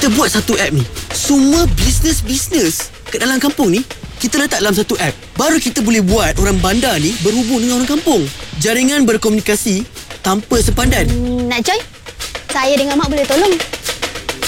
kita buat satu app ni. Semua bisnes kat dalam kampung ni kita letak dalam satu app. Baru kita boleh buat orang bandar ni berhubung dengan orang kampung. Jaringan berkomunikasi tanpa sepadan. Nak join? Saya dengan Mak boleh tolong.